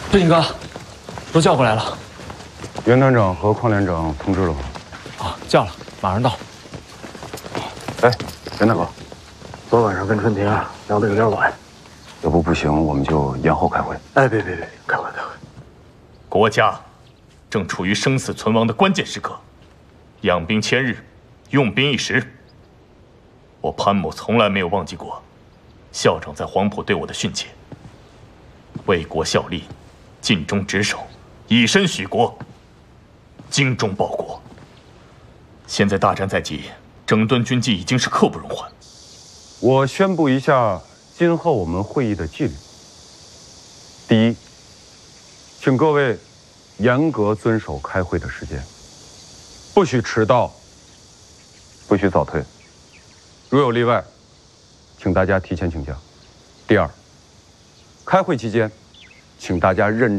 志景哥，都叫过来了。 袁团长和邝连长通知了吗？ 啊，叫了，马上到。 哎，袁大哥， 昨晚上跟春婷聊得有点晚， 要不行，我们就延后开会。 哎，别，开会。 国家正处于生死存亡的关键时刻，养兵千日，用兵一时。我潘某从来没有忘记过校长在黄埔对我的训诫：为国效力，尽忠职守，以身许国，精忠报国。现在大战在即，整顿军纪已经是刻不容缓。 我宣布一下今后我们会议的纪律。第一，请各位严格遵守开会的时间，不许迟到，不许早退。如有例外，请大家提前请假。第二，开会期间，请大家认真。